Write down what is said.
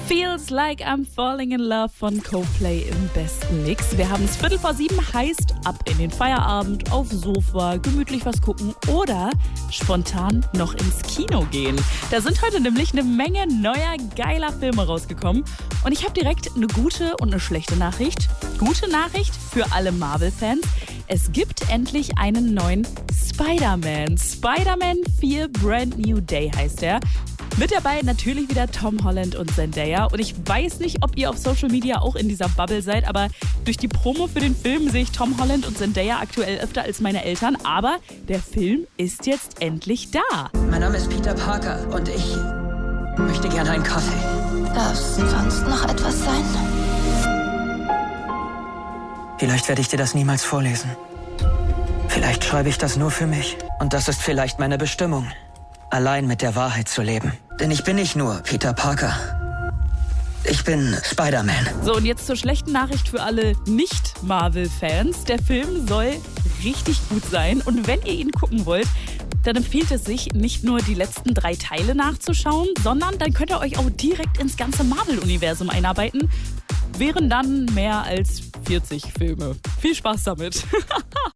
Feels Like I'm Falling in Love von Coldplay im besten Mix. Wir haben es 6:45, heißt ab in den Feierabend, aufs Sofa, gemütlich was gucken oder spontan noch ins Kino gehen. Da sind heute nämlich eine Menge neuer, geiler Filme rausgekommen. Und ich habe direkt eine gute und eine schlechte Nachricht. Gute Nachricht für alle Marvel-Fans. Es gibt endlich einen neuen Spider-Man. Spider-Man 4 Brand New Day heißt er. Mit dabei natürlich wieder Tom Holland und Zendaya. Und ich weiß nicht, ob ihr auf Social Media auch in dieser Bubble seid, aber durch die Promo für den Film sehe ich Tom Holland und Zendaya aktuell öfter als meine Eltern. Aber der Film ist jetzt endlich da. Mein Name ist Peter Parker und ich möchte gerne einen Kaffee. Darf es sonst noch etwas sein? Vielleicht werde ich dir das niemals vorlesen. Vielleicht schreibe ich das nur für mich. Und das ist vielleicht meine Bestimmung. Allein mit der Wahrheit zu leben. Denn ich bin nicht nur Peter Parker. Ich bin Spider-Man. So, und jetzt zur schlechten Nachricht für alle Nicht-Marvel-Fans. Der Film soll richtig gut sein. Und wenn ihr ihn gucken wollt, dann empfiehlt es sich, nicht nur die letzten 3 Teile nachzuschauen, sondern dann könnt ihr euch auch direkt ins ganze Marvel-Universum einarbeiten. Wären dann mehr als 40 Filme. Viel Spaß damit.